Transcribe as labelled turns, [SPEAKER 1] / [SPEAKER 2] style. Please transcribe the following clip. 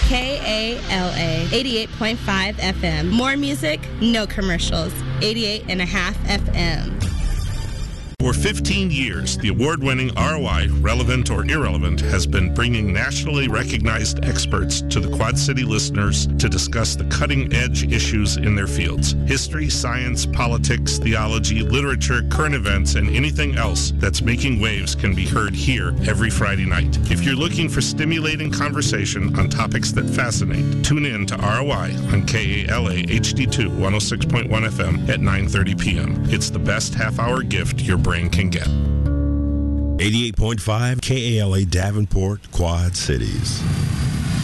[SPEAKER 1] KALA 88.5 FM. More music, no commercials. 88.5 FM.
[SPEAKER 2] For 15 years, the award-winning ROI, Relevant or Irrelevant, has been bringing nationally recognized experts to the Quad City listeners to discuss the cutting-edge issues in their fields. History, science, politics, theology, literature, current events, and anything else that's making waves can be heard here every Friday night. If you're looking for stimulating conversation on topics that fascinate, tune in to ROI on KALA HD2 106.1 FM at 9:30 p.m. It's the best half-hour gift your brain can get.
[SPEAKER 3] 88.5 KALA Davenport, Quad Cities.